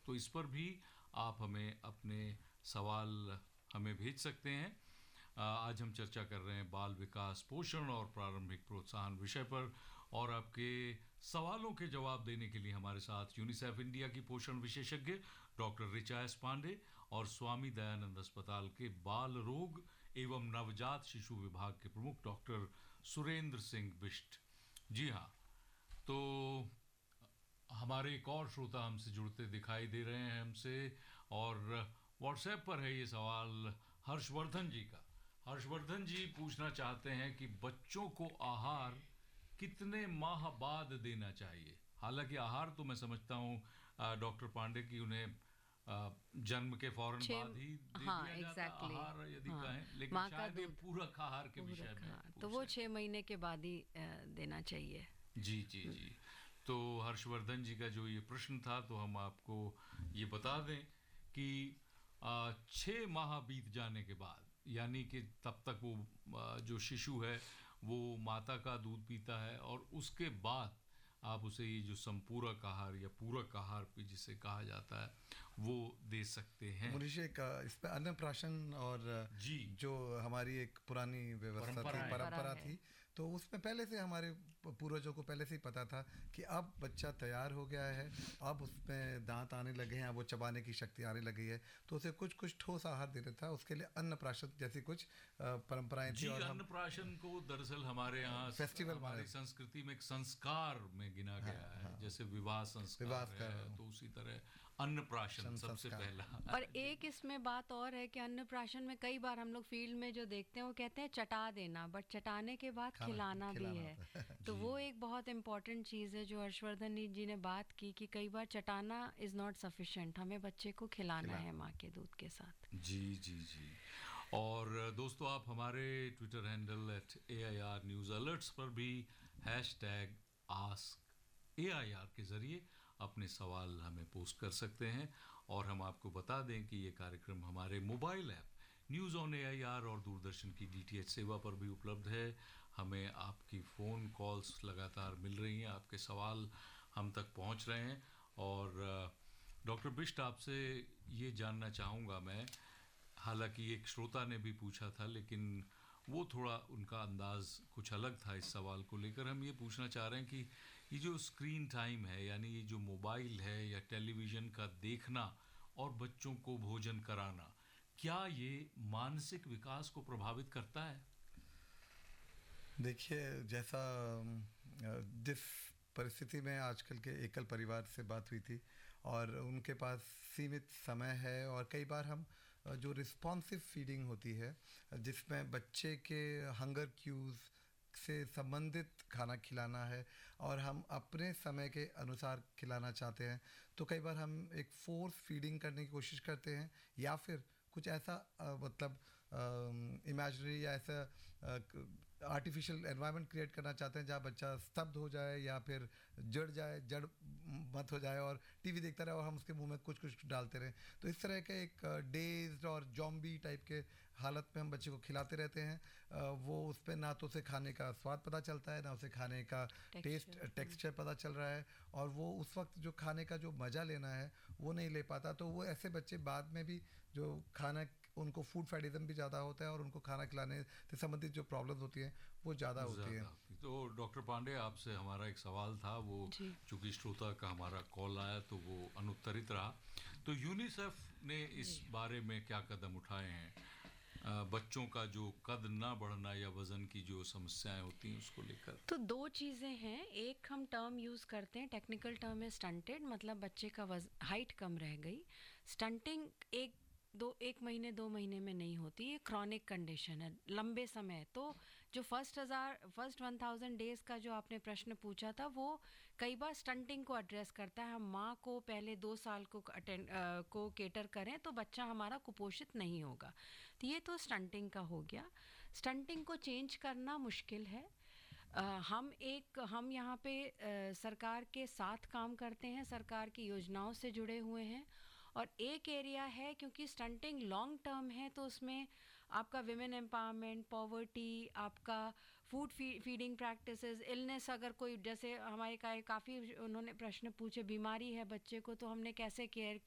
तो इस पर भी आप हमें अपने सवाल हमें भेज सकते हैं। आज हम चर्चा कर रहे हैं बाल विकास, पोषण और प्रारंभिक प्रोत्साहन विषय पर, और आपके सवालों के जवाब देने के लिए हमारे साथ यूनिसेफ इंडिया की पोषण विशेषज्ञ डॉक्टर ऋचा एस पांडे और स्वामी दयानंद अस्पताल के बाल रोग एवं नवजात शिशु विभाग के प्रमुख डॉक्टर सुरेंद्र सिंह बिष्ट। जी हाँ, तो हमारे एक और श्रोता हमसे जुड़ते दिखाई दे रहे हैं हमसे, और व्हाट्सएप पर है ये सवाल हर्षवर्धन जी का। हर्षवर्धन जी पूछना चाहते हैं कि बच्चों को आहार कितने माह बाद देना चाहिए। हालांकि आहार तो मैं समझता हूँ डॉक्टर पांडे की उन्हें जन्म के फौरन बाद ही दे दिया जाता आहार यदि कहें, लेकिन शायद ये पूरक आहार के विषय में तो वो 6 महीने के बाद ही देना चाहिए। जी जी जी। तो हर्षवर्धन जी का जो ये प्रश्न था, तो हम आपको ये बता दें कि 6 माह बीत जाने के बाद, यानी कि तब तक वो जो शिशु है वो माता का दूध पीता है, और उसके बाद आप उसे ये जो संपूरक आहार या पूरक आहार भी जिसे कहा जाता है वो दे सकते हैं। मुनीश, एक इस पे अन्नप्राशन और जी, जो हमारी एक पुरानी व्यवस्था थी, परंपरा थी, तो उसमें पहले से हमारे पूर्वजों को पहले से ही पता था कि अब बच्चा तैयार हो गया है, अब उसमें दांत आने लगे हैं, अब वो चबाने की शक्ति आने लगी है, तो उसे कुछ कुछ ठोस आहार देना था। उसके लिए अन्नप्राशन जैसी कुछ परंपराएं थी। और अन्नप्राशन को दरअसल हमारे यहाँ फेस्टिवल, हमारी संस्कृति में एक संस्कार में गिना गया है। जैसे विवाह संस्कार है, तो उसी तरह अन्नप्राशन सबसे पहला। और एक इसमें बात और है कि अन्नप्राशन में कई बार हम लोग फील्ड में जो देखते हैं वो कहते हैं चटा देना, बट चटाने के बाद खिलाना भी है। तो वो एक बहुत इंपॉर्टेंट चीज़ है जो हर्षवर्धन जी ने बात की कि कई बार चटाना इज नॉट सफिशिएंट, हमें बच्चे को खिलाना है माँ के दूध के साथ। जी जी जी। और दोस्तों, आप हमारे Twitter handle @AIR news alerts पर भी #AskAIR के ज़रिए अपने सवाल हमें पोस्ट कर सकते हैं। और हम आपको बता दें कि ये कार्यक्रम हमारे mobile app news on AIR और दूरदर्शन की DTH सेवा पर भी उपलब्ध है। हमें आपकी फ़ोन कॉल्स लगातार मिल रही हैं, आपके सवाल हम तक पहुंच रहे हैं। और डॉक्टर बिष्ट, आपसे ये जानना चाहूँगा मैं, हालांकि एक श्रोता ने भी पूछा था लेकिन वो थोड़ा उनका अंदाज़ कुछ अलग था इस सवाल को लेकर। हम ये पूछना चाह रहे हैं कि ये जो स्क्रीन टाइम है, यानी ये जो मोबाइल है या टेलीविज़न का देखना और बच्चों को भोजन कराना, क्या ये मानसिक विकास को प्रभावित करता है? देखिए, जैसा जिस परिस्थिति में आजकल के एकल परिवार से बात हुई थी और उनके पास सीमित समय है, और कई बार हम जो रिस्पॉन्सिव फीडिंग होती है जिसमें बच्चे के हंगर क्यूज़ से संबंधित खाना खिलाना है और हम अपने समय के अनुसार खिलाना चाहते हैं, तो कई बार हम एक फोर्स फीडिंग करने की कोशिश करते हैं, या फिर कुछ ऐसा मतलब इमेजिनरी या ऐसा आर्टिफिशियल एनवायरनमेंट क्रिएट करना चाहते हैं जहाँ बच्चा स्तब्ध हो जाए या फिर जड़ मत हो जाए और टीवी देखता रहे और हम उसके मुंह में कुछ कुछ डालते रहें। तो इस तरह के एक डेज्ड और जॉम्बी टाइप के हालत में हम बच्चे को खिलाते रहते हैं। वो उस पर ना तो उसे खाने का स्वाद पता चलता है, ना उसे खाने का टेक्सचर पता चल रहा है, और वो उस वक्त जो खाने का जो मज़ा लेना है वो नहीं ले पाता। तो वो ऐसे बच्चे बाद में भी जो खाना, उनको फूड फैटिज्म भी ज़्यादा होता है और उनको खाना खिलाने से संबंधित जो प्रॉब्लम्स होती हैं वो ज़्यादा होती हैं। तो डॉक्टर पांडे, आपसे हमारा एक सवाल था, वो चूँकि श्रोता का हमारा कॉल आया तो वो अनुत्तरित रहा। तो यूनिसेफ ने इस बारे में क्या कदम उठाए हैं, बच्चों का जो कद ना बढ़ना या वज़न की जो समस्याएं होती हैं उसको लेकर? तो 2 चीज़ें हैं। एक हम टर्म यूज़ करते हैं, टेक्निकल टर्म है स्टंटेड, मतलब बच्चे का हाइट कम रह गई। स्टंटिंग 1 महीने 2 महीने में नहीं होती, ये क्रॉनिक कंडीशन है, लंबे समय। तो जो फर्स्ट 1000 डेज़ का जो आपने प्रश्न पूछा था वो कई बार स्टंटिंग को एड्रेस करता है। हम माँ को पहले 2 साल को केटर करें तो बच्चा हमारा कुपोषित नहीं होगा। तो ये तो स्टंटिंग का हो गया। स्टंटिंग को चेंज करना मुश्किल है। हम यहाँ पे सरकार के साथ काम करते हैं, सरकार की योजनाओं से जुड़े हुए हैं। और एक एरिया है, क्योंकि स्टंटिंग लॉन्ग टर्म है तो उसमें आपका विमेन एम्पावरमेंट, पॉवर्टी, आपका फूड फीडिंग प्रैक्टिसेस, इलनेस, अगर कोई जैसे हमारे काफ़ी उन्होंने प्रश्न पूछे, बीमारी है बच्चे को तो हमने कैसे केयर